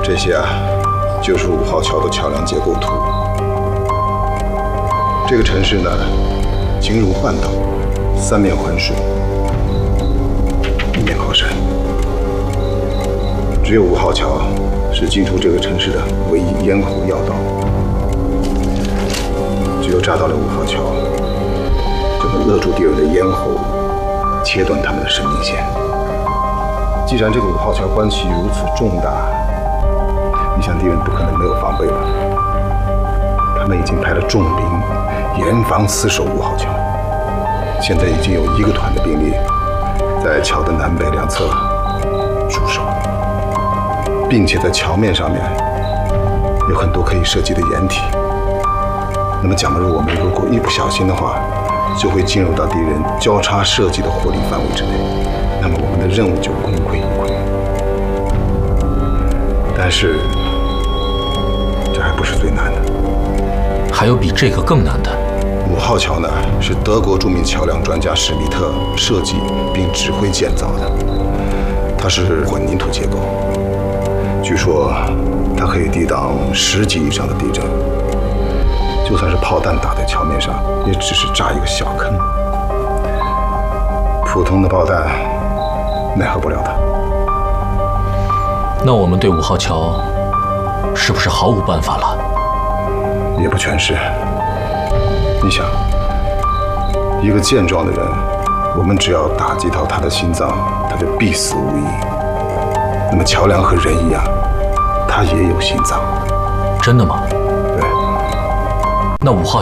这些啊，就是5号桥的桥梁结构图。这个城市呢，形如半岛，3面环水，1面靠山。只有5号桥是进出这个城市的唯一咽喉要道。只有炸到了5号桥，就能勒住敌人的咽喉，切断他们的生命线。既然这个5号桥关系如此重大，你想敌人不可能没有防备吧？他们已经派了重兵严防死守5号桥，现在已经有1个团的兵力在桥的南北2侧驻守，并且在桥面上面有很多可以射击的掩体。那么假如我们如果一不小心的话，就会进入到敌人交叉射击的火力范围之内，那么我们的任务就功亏一篑。但是这还不是最难的， 还有比这个更难的。 5号桥呢，是德国著名桥梁专家史密特设计并指挥建造的，它是混凝土结构，据说它可以抵挡10级以上的地震。就算是炮弹打在桥面上，也只是炸一个小坑，普通的炮弹奈何不了它。 那我们对5号桥是不是毫无办法了？ 也不全是。你想，一个健壮的人，我们只要打击到他的心脏，他就必死无疑。那么桥梁和人一样，他也有心脏。 真的吗？ 对。 那5号